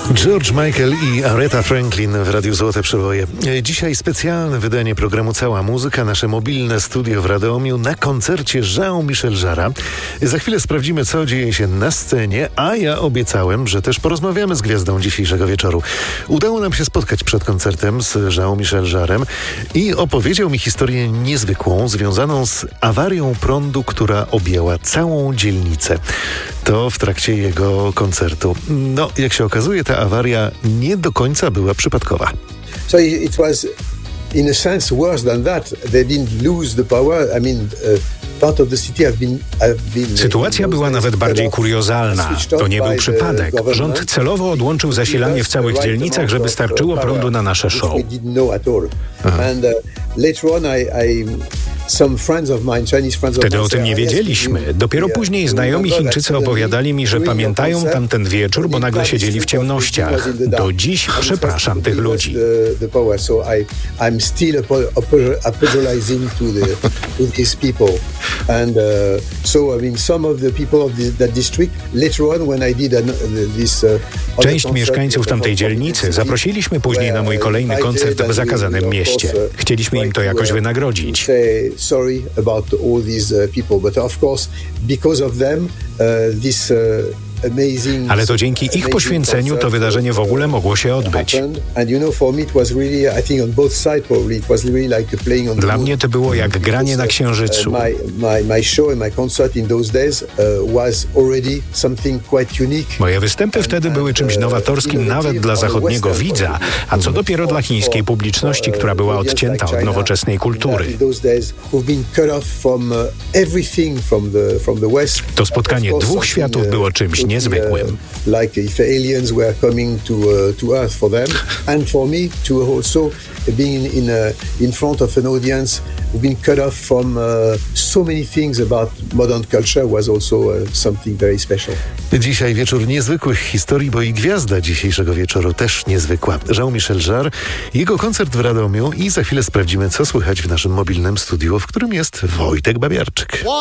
George Michael i Aretha Franklin w Radiu Złote Przeboje. Dzisiaj specjalne wydanie programu Cała Muzyka, nasze mobilne studio w Radomiu na koncercie Jean-Michel Jarre'a. Za chwilę sprawdzimy, co dzieje się na scenie, a ja obiecałem, że też porozmawiamy z gwiazdą dzisiejszego wieczoru. Udało nam się spotkać przed koncertem z Jean-Michel Jarre'em i opowiedział mi historię niezwykłą, związaną z awarią prądu, która objęła całą dzielnicę. To w trakcie jego koncertu. No, jak się okazuje, ta awaria nie do końca była przypadkowa. So it was in a sense worse than that. They didn't lose the power. I mean, part of the city have been Sytuacja była nawet bardziej kuriozalna. To nie był przypadek. Rząd celowo odłączył zasilanie w całych dzielnicach, żeby starczyło prądu na nasze show. Wtedy o tym nie wiedzieliśmy. Dopiero później znajomi Chińczycy opowiadali mi, że pamiętają tamten wieczór, bo nagle siedzieli w ciemnościach. Do dziś przepraszam tych ludzi. Część mieszkańców tamtej dzielnicy zaprosiliśmy później na mój kolejny koncert w zakazanym mieście. Chcieliśmy im to jakoś wynagrodzić. Ale to dzięki ich poświęceniu to wydarzenie w ogóle mogło się odbyć. Dla mnie to było jak granie na Księżycu. Moje występy wtedy były czymś nowatorskim nawet dla zachodniego widza, a co dopiero dla chińskiej publiczności, która była odcięta od nowoczesnej kultury. To spotkanie dwóch światów było czymś niezwykłym. Like if aliens were coming to Earth for them, and for me to also being in front of an audience who've been cut off from so many things about modern culture was also something very special. Dzisiaj wieczór niezwykłych historii, bo i gwiazda dzisiejszego wieczoru też niezwykła. Jean-Michel Jarre, jego koncert w Radomiu i za chwilę sprawdzimy, co słychać w naszym mobilnym studiu, w którym jest Wojtek Babiarczyk.